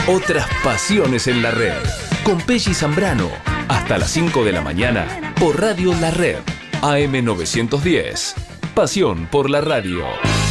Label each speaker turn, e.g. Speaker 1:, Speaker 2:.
Speaker 1: Otras pasiones en la red. Con Pelli Zambrano. Hasta las 5 de la mañana por Radio La Red. AM 910. Pasión por la radio.